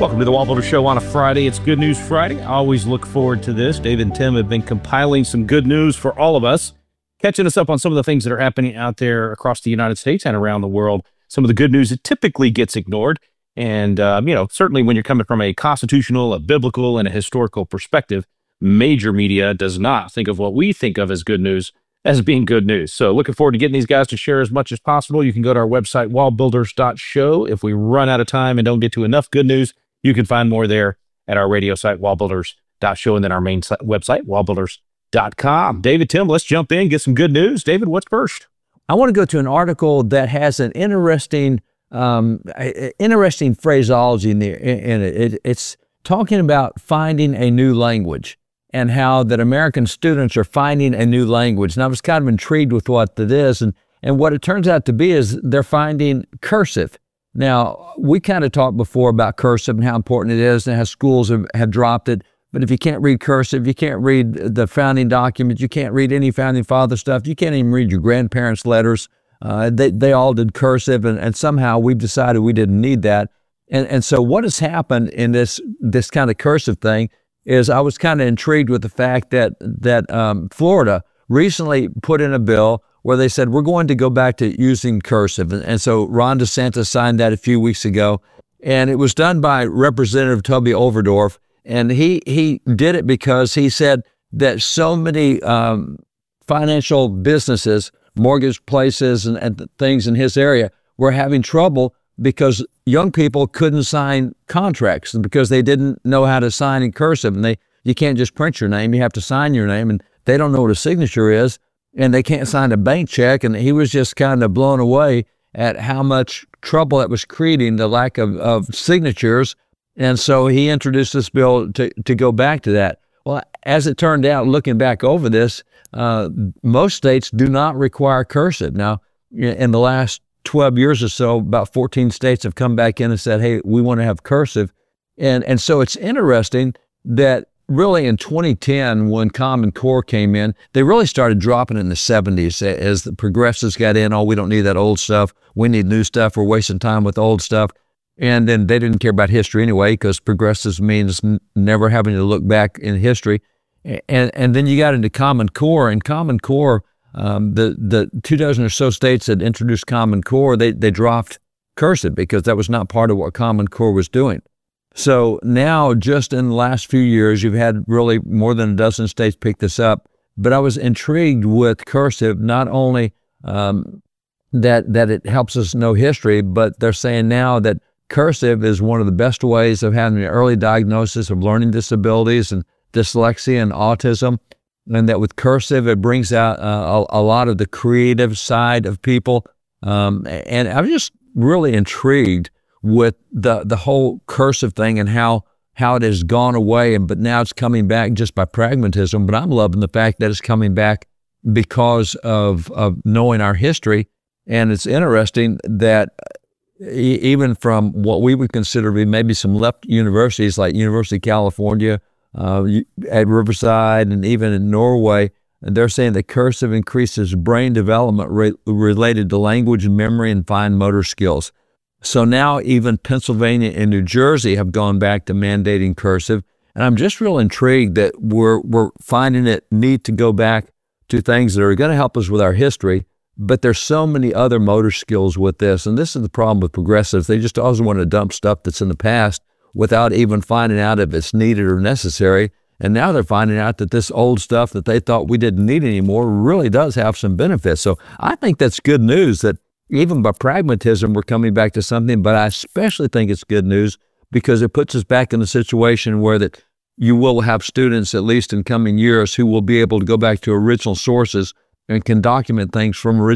Welcome to the Wall Builder Show on a Friday. It's Good News Friday. I always look forward to this. Dave and Tim have been compiling some good news for all of us, catching us up on some of the things that are happening out there across the United States and around the world. Some of the good news that typically gets ignored. And, certainly when you're coming from a constitutional, a biblical, and a historical perspective, major media does not think of what we think of as good news as being good news. So looking forward to getting these guys to share as much as possible. You can go to our website, wallbuilders.show. If we run out of time and don't get to enough good news, you can find more there at our radio site, wallbuilders.show, and then our main website, wallbuilders.com. David, Tim, let's jump in, get some good news. David, what's first? I want to go to an article that has an interesting phraseology in it. It's talking about finding a new language and how that American students are finding a new language. And I was kind of intrigued with what that is. And what it turns out to be is they're finding cursive. Now, we kind of talked before about cursive and how important it is and how schools have dropped it. But if you can't read cursive, you can't read the founding documents, you can't read any founding father stuff, you can't even read your grandparents' letters. They all did cursive, and somehow we've decided we didn't need that. And so what has happened in this kind of cursive thing is I was kind of intrigued with the fact that Florida recently put in a bill where they said, we're going to go back to using cursive. And so Ron DeSantis signed that a few weeks ago. And it was done by Representative Toby Overdorf. And he did it because he said that so many financial businesses, mortgage places and things in his area were having trouble because young people couldn't sign contracts because they didn't know how to sign in cursive. And you can't just print your name, you have to sign your name, and they don't know what a signature is, and they can't sign a bank check. And he was just kind of blown away at how much trouble that was creating, the lack of signatures. And so he introduced this bill to go back to that. Well, as it turned out, looking back over this, most states do not require cursive. Now, in the last 12 years or so, about 14 states have come back in and said, hey, we want to have cursive. And so it's interesting that really in 2010, when Common Core came in, they really started dropping it in the 70s as the progressives got in. Oh, we don't need that old stuff. We need new stuff. We're wasting time with old stuff. And then they didn't care about history anyway, because progressives means never having to look back in history. And then you got into Common Core, and Common Core, the 24 or so states that introduced Common Core, they dropped cursive because that was not part of what Common Core was doing. So now, just in the last few years, you've had really more than a dozen states pick this up. But I was intrigued with cursive, not only that it helps us know history, but they're saying now that cursive is one of the best ways of having an early diagnosis of learning disabilities and dyslexia and autism, and that with cursive, it brings out a lot of the creative side of people. And I'm just really intrigued with the whole cursive thing and how it has gone away, but now it's coming back just by pragmatism. But I'm loving the fact that it's coming back because of knowing our history. And it's interesting that even from what we would consider to be maybe some left universities like University of California, at Riverside, and even in Norway, they're saying that cursive increases brain development related to language, memory, and fine motor skills. So now even Pennsylvania and New Jersey have gone back to mandating cursive. And I'm just real intrigued that we're finding it neat to go back to things that are going to help us with our history. But there's so many other motor skills with this. And this is the problem with progressives. They just always want to dump stuff that's in the past without even finding out if it's needed or necessary. And now they're finding out that this old stuff that they thought we didn't need anymore really does have some benefits. So I think that's good news that even by pragmatism, we're coming back to something. But I especially think it's good news because it puts us back in a situation where that you will have students, at least in coming years, who will be able to go back to original sources and can document things from original